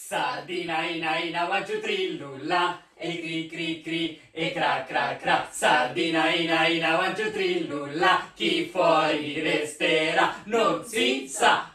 Sardina, ina, ina, one, two, three, lulla. E cri, cri, cri, e cra, cra, cra. Sardina, ina, ina, one, two, three, lulla. Chi fuori resterà non si sa.